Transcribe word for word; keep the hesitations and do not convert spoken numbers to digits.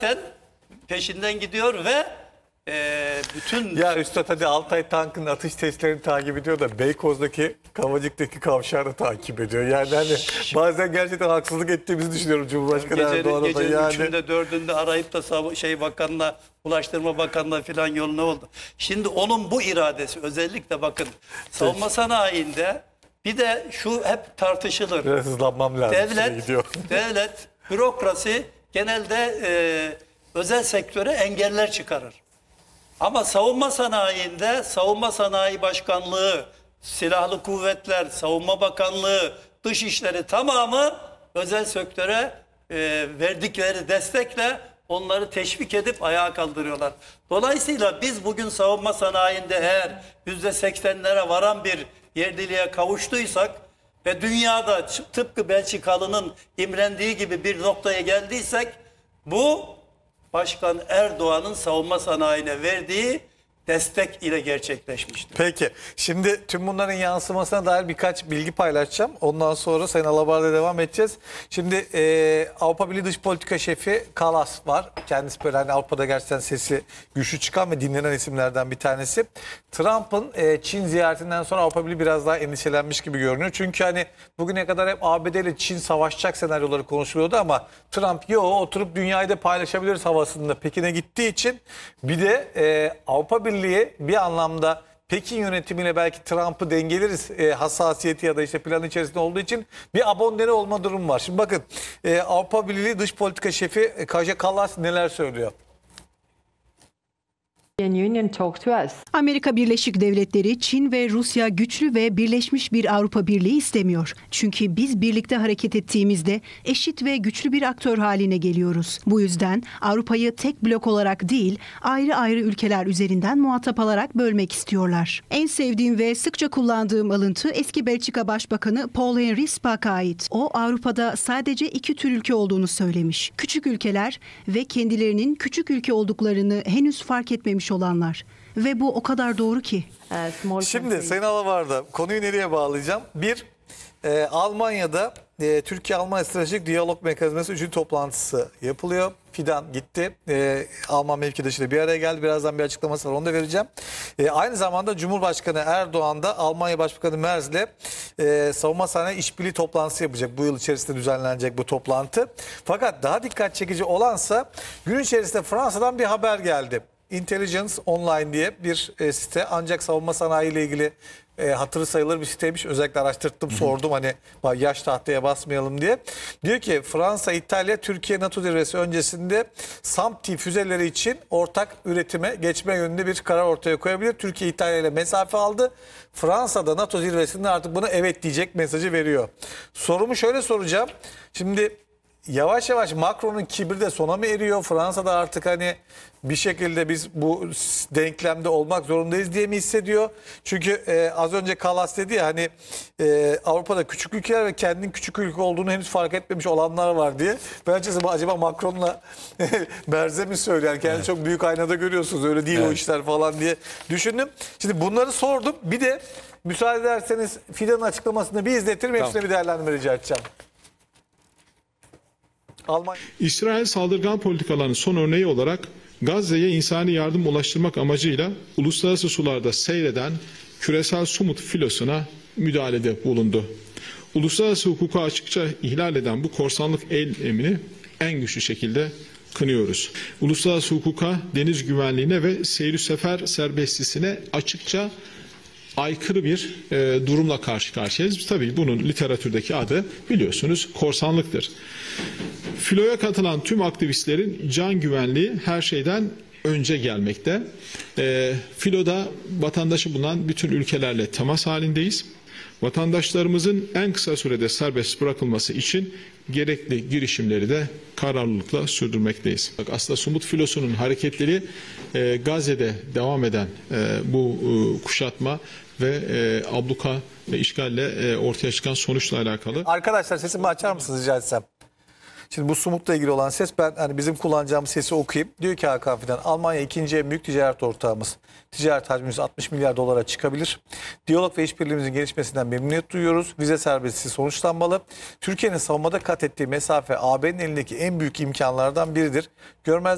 peşinden gidiyor ve e, bütün... Ya Üstad hadi Altay tankının atış testlerini takip ediyor da Beykoz'daki Kavacık'taki kavşağını takip ediyor. Yani hani bazen gerçekten haksızlık ettiğimizi düşünüyorum Cumhurbaşkanı Erdoğan'a da. Gecenin Yani. üçünde dördünde arayıp da şey bakanla, Ulaştırma Bakanlığı falan yoluna oldu. Şimdi onun bu iradesi özellikle bakın savunma sanayinde bir de şu hep tartışılır. Biraz hızlanmam lazım. Devlet, gidiyor. devlet, bürokrasi genelde e, özel sektöre engeller çıkarır. Ama savunma sanayinde savunma sanayi başkanlığı, silahlı kuvvetler, savunma bakanlığı, dışişleri tamamı özel sektöre e, verdikleri destekle onları teşvik edip ayağa kaldırıyorlar. Dolayısıyla biz bugün savunma sanayinde eğer yüzde seksenlere varan bir yerliliğe kavuştuysak ve dünyada tıpkı Belçikalı'nın imrendiği gibi bir noktaya geldiysek bu Başkan Erdoğan'ın savunma sanayine verdiği destek ile gerçekleşmiştir. Peki. Şimdi tüm bunların yansımasına dair birkaç bilgi paylaşacağım. Ondan sonra Sayın Alabar'la devam edeceğiz. Şimdi e, Avrupa Birliği Dış Politika Şefi Kallas var. Kendisi böyle hani Avrupa'da gerçekten sesi güçlü çıkan ve dinlenen isimlerden bir tanesi. Trump'ın e, Çin ziyaretinden sonra Avrupa Birliği biraz daha endişelenmiş gibi görünüyor. Çünkü hani bugüne kadar hep A B D ile Çin savaşacak senaryoları konuşuluyordu ama Trump yo oturup dünyayı da paylaşabiliriz havasında Pekin'e gittiği için bir de e, Avrupa Birliği bir anlamda Pekin yönetimiyle belki Trump'ı dengeleriz e, hassasiyeti ya da işte plan içerisinde olduğu için bir abondene olma durumu var. Şimdi bakın e, Avrupa Birliği Dış Politika Şefi e, Kaja Kallas neler söylüyor? Amerika Birleşik Devletleri, Çin ve Rusya güçlü ve birleşmiş bir Avrupa Birliği istemiyor. Çünkü biz birlikte hareket ettiğimizde eşit ve güçlü bir aktör haline geliyoruz. Bu yüzden Avrupa'yı tek blok olarak değil, ayrı ayrı ülkeler üzerinden muhatap alarak bölmek istiyorlar. En sevdiğim ve sıkça kullandığım alıntı eski Belçika Başbakanı Paul-Henri Spaak'a ait. O Avrupa'da sadece iki tür ülke olduğunu söylemiş. Küçük ülkeler ve kendilerinin küçük ülke olduklarını henüz fark etmemiş olanlar. Ve bu o kadar doğru ki. Şimdi Sayın Alabar'da konuyu nereye bağlayacağım? Bir, e, Almanya'da e, Türkiye-Almanya Stratejik Diyalog Mekanizması üçüncü toplantısı yapılıyor. Fidan gitti. E, Alman mevkidaşıyla bir araya geldi. Birazdan bir açıklaması var. Onu da vereceğim. E, aynı zamanda Cumhurbaşkanı Erdoğan da Almanya Başbakanı Merz'le e, savunma sanayi işbirliği toplantısı yapacak. Bu yıl içerisinde düzenlenecek bu toplantı. Fakat daha dikkat çekici olansa gün içerisinde Fransa'dan bir haber geldi. Intelligence Online diye bir e, site, ancak savunma sanayi ile ilgili e, hatırı sayılır bir siteymiş. Özellikle araştırdım, Hı-hı. sordum hani yaş tahtaya basmayalım diye. Diyor ki Fransa, İtalya, Türkiye NATO zirvesi öncesinde SAMP füzeleri için ortak üretime geçme yönünde bir karar ortaya koyabilir. Türkiye İtalya ile mesafe aldı. Fransa da NATO zirvesinde artık buna evet diyecek mesajı veriyor. Sorumu şöyle soracağım. Şimdi yavaş yavaş Macron'un kibri de sona mı eriyor? Fransa'da artık hani bir şekilde biz bu denklemde olmak zorundayız diye mi hissediyor? Çünkü e, az önce Kallas dedi ya hani e, Avrupa'da küçük ülkeler ve kendinin küçük ülke olduğunu henüz fark etmemiş olanlar var diye. Ben açıkçası acaba Macron'la Merze mi söylüyor? Yani kendini evet. çok büyük aynada görüyorsunuz, öyle değil evet. o işler falan diye düşündüm. Şimdi bunları sordum. Bir de müsaade ederseniz Fidan'ın açıklamasını bir izletirim. Hepsine tamam. bir değerlendirme rica edeceğim. Almanya. İsrail saldırgan politikalarının son örneği olarak Gazze'ye insani yardım ulaştırmak amacıyla uluslararası sularda seyreden küresel Sumut filosuna müdahalede bulundu. Uluslararası hukuku açıkça ihlal eden bu korsanlık eylemini en güçlü şekilde kınıyoruz. Uluslararası hukuka, deniz güvenliğine ve seyir sefer serbestisine açıkça aykırı bir e, durumla karşı karşıyayız. Tabii bunun literatürdeki adı biliyorsunuz korsanlıktır. Filoya katılan tüm aktivistlerin can güvenliği her şeyden önce gelmekte. E, Filoda vatandaşı bulunan bütün ülkelerle temas halindeyiz. Vatandaşlarımızın en kısa sürede serbest bırakılması için gerekli girişimleri de kararlılıkla sürdürmekteyiz. Aslında Sumut filosunun hareketleri e, Gazze'de devam eden e, bu e, kuşatma ve e, abluka ve işgalle e, ortaya çıkan sonuçla alakalı. Arkadaşlar sesimi açar mısınız rica etsem? Şimdi bu Sumut'la ilgili olan ses, ben hani bizim kullanacağımız sesi okuyayım. Diyor ki Hakan Fidan, Almanya ikinci en büyük ticaret ortağımız. Ticaret hacmimiz altmış milyar dolara çıkabilir. Diyalog ve işbirliğimizin gelişmesinden memnuniyet duyuyoruz. Vize serbestisi sonuçlanmalı. Türkiye'nin savunmada kat ettiği mesafe A B'nin elindeki en büyük imkanlardan biridir. Görmez